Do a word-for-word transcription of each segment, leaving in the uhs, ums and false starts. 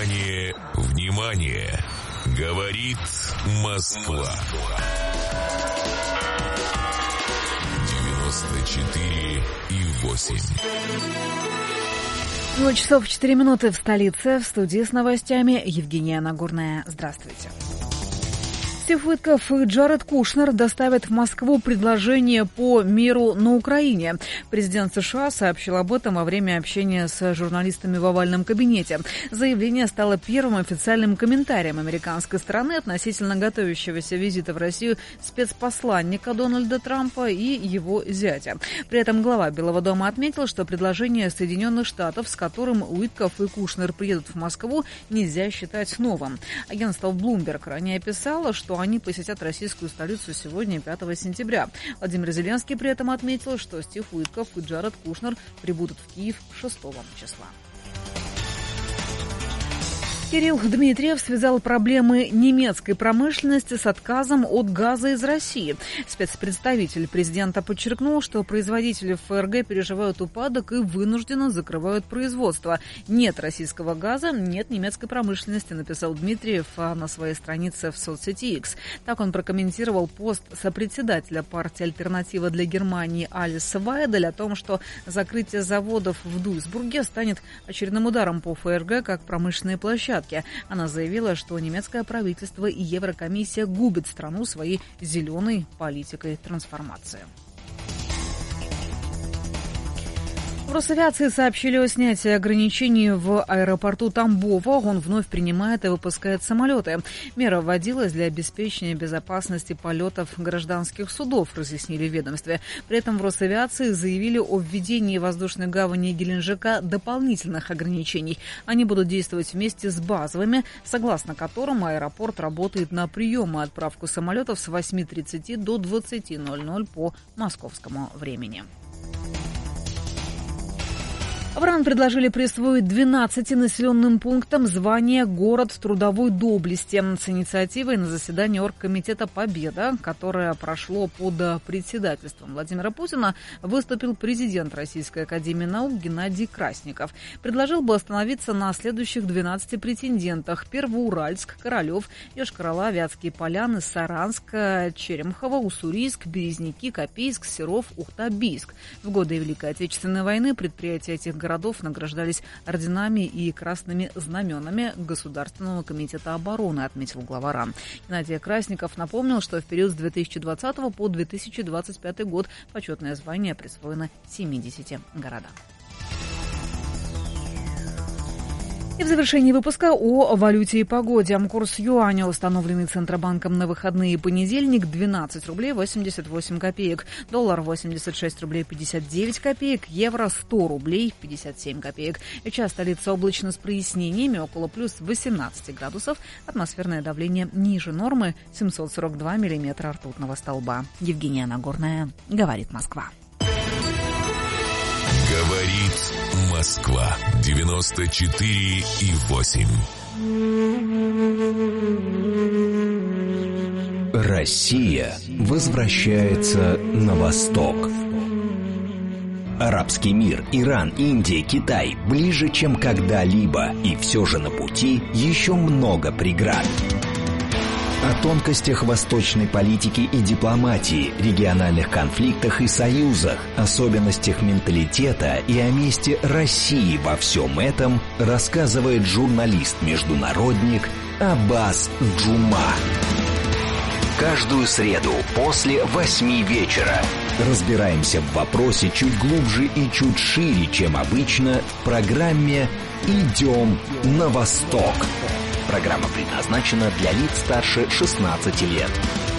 Внимание, внимание! Говорит Москва. девяносто четыре и восемь. ноль часов четыре минуты в столице. В студии с новостями Евгения Нагорная. Здравствуйте. Стив Уиткоф и Джаред Кушнер доставят в Москву предложение по миру на Украине. Президент США сообщил об этом во время общения с журналистами в овальном кабинете. Заявление стало первым официальным комментарием американской стороны относительно готовящегося визита в Россию спецпосланника Дональда Трампа и его зятя. При этом глава Белого дома отметил, что предложение Соединенных Штатов, с которым Уиткоф и Кушнер приедут в Москву, нельзя считать новым. Агентство Bloomberg ранее писало, что они посетят российскую столицу сегодня, пятого сентября. Владимир Зеленский при этом отметил, что Стив Уиткоф и Джаред Кушнер прибудут в Киев шестого числа. Кирилл Дмитриев связал проблемы немецкой промышленности с отказом от газа из России. Спецпредставитель президента подчеркнул, что производители ФРГ переживают упадок и вынужденно закрывают производство. Нет российского газа, нет немецкой промышленности, написал Дмитриев на своей странице в соцсети X. Так он прокомментировал пост сопредседателя партии «Альтернатива для Германии» Алиса Вайдель о том, что закрытие заводов в Дуйсбурге станет очередным ударом по ФРГ как промышленной площадке. Она заявила, что немецкое правительство и Еврокомиссия губят страну своей зеленой политикой трансформации. В Росавиации сообщили о снятии ограничений в аэропорту Тамбова. Он вновь принимает и выпускает самолеты. Мера вводилась для обеспечения безопасности полетов гражданских судов, разъяснили в ведомстве. При этом в Росавиации заявили о введении воздушной гавани Геленджика дополнительных ограничений. Они будут действовать вместе с базовыми, согласно которым аэропорт работает на прием и отправку самолетов с восьми тридцати до двадцати ноль-ноль по московскому времени. В РАН предложили присвоить двенадцати населенным пунктам звание «Город трудовой доблести». С инициативой на заседании оргкомитета «Победа», которое прошло под председательством Владимира Путина, выступил президент Российской академии наук Геннадий Красников. Предложил бы остановиться на следующих двенадцати претендентах: Первоуральск, Королев, Йошкар-Ола, Вятские Поляны, Саранск, Черемхово, Уссурийск, Березники, Копейск, Серов, Ухта-Бийск. В годы Великой Отечественной войны предприятия этих городов городов награждались орденами и красными знаменами Государственного комитета обороны, отметил глава РАН. Геннадий Красников напомнил, что в период с две тысячи двадцатого по две тысячи двадцать пятый год почетное звание присвоено семидесяти городам. И в завершении выпуска о валюте и погоде. Курс юаня, установленный Центробанком на выходные и понедельник, двенадцать рублей восемьдесят восемь копеек. Доллар восемьдесят шесть рублей пятьдесят девять копеек. Евро сто рублей пятьдесят семь копеек. Сейчас столица облачно с прояснениями, около плюс восемнадцати градусов. Атмосферное давление ниже нормы, семьсот сорок два миллиметра ртутного столба. Евгения Нагорная, говорит Москва. Говорит Москва. девяносто четыре и восемь. Россия возвращается на восток. Арабский мир, Иран, Индия, Китай ближе, чем когда-либо. И все же на пути еще много преград. О тонкостях восточной политики и дипломатии, региональных конфликтах и союзах, особенностях менталитета и о месте России во всем этом рассказывает журналист-международник Аббас Джума. Каждую среду после восьми вечера разбираемся в вопросе чуть глубже и чуть шире, чем обычно, в программе «Идем на восток». Программа предназначена для лиц старше шестнадцати лет.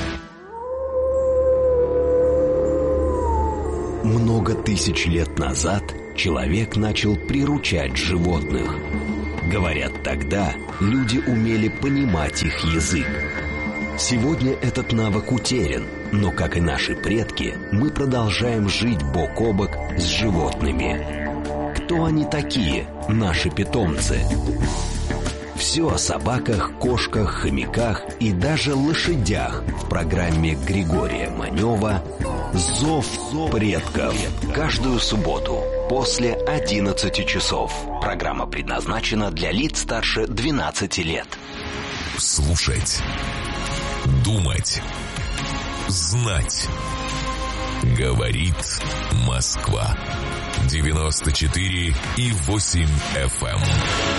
Много тысяч лет назад человек начал приручать животных. Говорят, тогда люди умели понимать их язык. Сегодня этот навык утерян, но, как и наши предки, мы продолжаем жить бок о бок с животными. Кто они такие, наши питомцы? Все о собаках, кошках, хомяках и даже лошадях в программе Григория Манева «Зов предков». Каждую субботу после одиннадцати часов. Программа предназначена для лиц старше двенадцати лет. Слушать, думать, знать. Говорит Москва. девяносто четыре и восемь эф эм.